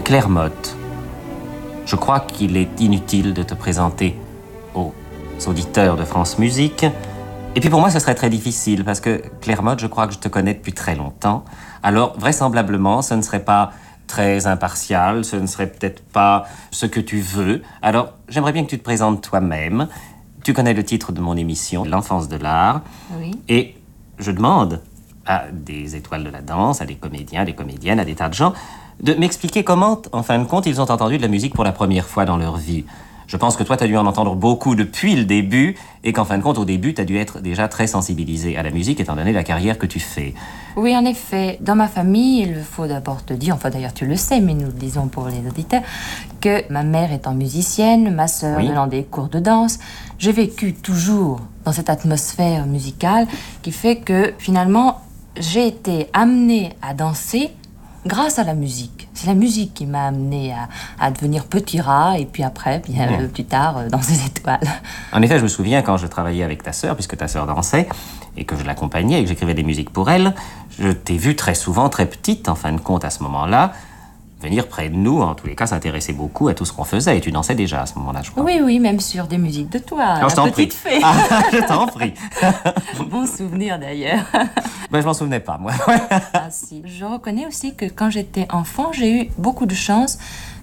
Claire Motte, je crois qu'il est inutile de te présenter aux auditeurs de France Musique. Et puis pour moi, ce serait très difficile parce que Claire Motte, je crois que je te connais depuis très longtemps. Alors vraisemblablement, ce ne serait pas très impartial, ce ne serait peut-être pas ce que tu veux. Alors j'aimerais bien que tu te présentes toi-même. Tu connais le titre de mon émission, L'enfance de l'art. Oui. Et je demande à des étoiles de la danse, à des comédiens, des comédiennes, à des tas de gens, de m'expliquer comment, en fin de compte, ils ont entendu de la musique pour la première fois dans leur vie. Je pense que toi, tu as dû en entendre beaucoup depuis le début, et qu'en fin de compte, au début, tu as dû être déjà très sensibilisé à la musique, étant donné la carrière que tu fais. Oui, en effet. Dans ma famille, il faut d'abord te dire, enfin d'ailleurs tu le sais, mais nous le disons pour les auditeurs, que ma mère étant musicienne, ma sœur donnant des cours de danse, j'ai vécu toujours dans cette atmosphère musicale qui fait que finalement, j'ai été amenée à danser grâce à la musique. C'est la musique qui m'a amenée à devenir petit rat et puis après, plus tard, dans ces étoiles. En effet, je me souviens quand je travaillais avec ta sœur, puisque ta sœur dansait, et que je l'accompagnais et que j'écrivais des musiques pour elle, je t'ai vue très souvent, très petite, en fin de compte, à ce moment-là, venir près de nous, en tous les cas, s'intéresser beaucoup à tout ce qu'on faisait, et tu dansais déjà à ce moment-là, je crois. Oui, oui, même sur des musiques de toi, Alors, la petite fée. Ah, je t'en prie. Bon souvenir d'ailleurs. Ben, je m'en souvenais pas, moi. Ah, si. Je reconnais aussi que quand j'étais enfant, j'ai eu beaucoup de chance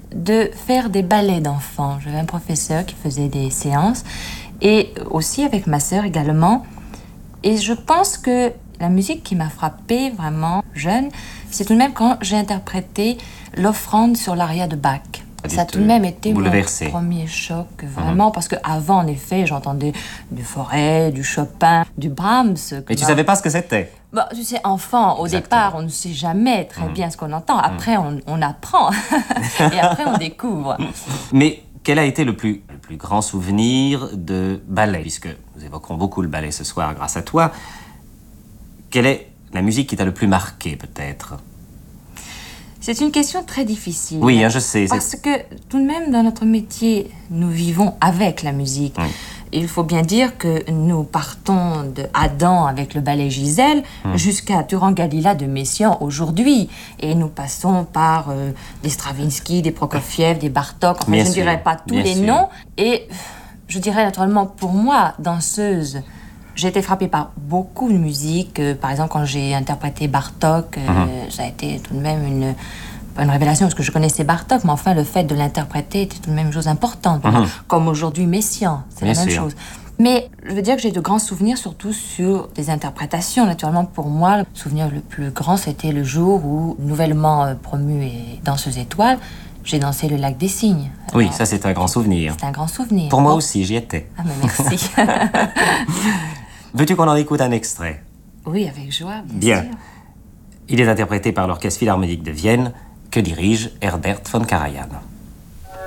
de faire des ballets d'enfants. J'avais un professeur qui faisait des séances, et aussi avec ma sœur également. Et je pense que la musique qui m'a frappée vraiment jeune, c'est tout de même quand j'ai interprété l'offrande sur l'aria de Bach. Ça a tout de même été mon premier choc, vraiment, parce qu'avant, en effet, j'entendais du Fauré, du Chopin, du Brahms. Mais tu savais pas ce que c'était? Bon, tu sais, enfant, au départ, on ne sait jamais très bien ce qu'on entend. Après, on apprend. Et après, on découvre. Mais quel a été le plus grand souvenir de ballet? Puisque nous évoquerons beaucoup le ballet ce soir grâce à toi. Quelle est la musique qui t'a le plus marqué, peut-être? C'est une question très difficile. Oui, je sais. Parce que tout de même, dans notre métier, nous vivons avec la musique. Oui. Il faut bien dire que nous partons de Adam avec le ballet Gisèle jusqu'à Turangalila de Messiaen aujourd'hui. Et nous passons par des Stravinsky, des Prokofiev, des Bartók. Enfin, je ne dirais pas tous les noms. Et je dirais naturellement, pour moi, danseuse, j'ai été frappée par beaucoup de musique. Par exemple, quand j'ai interprété Bartók, ça a été tout de même une révélation, parce que je connaissais Bartók, mais enfin, le fait de l'interpréter était tout de même une chose importante. Comme aujourd'hui, Messiaen, c'est la même chose. Mais je veux dire que j'ai de grands souvenirs, surtout sur des interprétations. Naturellement, pour moi, le souvenir le plus grand, c'était le jour où, nouvellement promue et danseuse étoile, j'ai dansé le Lac des Cygnes. Alors, oui, ça c'est un grand souvenir. C'est un grand souvenir. Pour moi aussi, j'y étais. Ah, mais merci. Veux-tu qu'on en écoute un extrait? Oui, avec joie, bien sûr. Il est interprété par l'Orchestre Philharmonique de Vienne, que dirige Herbert von Karajan.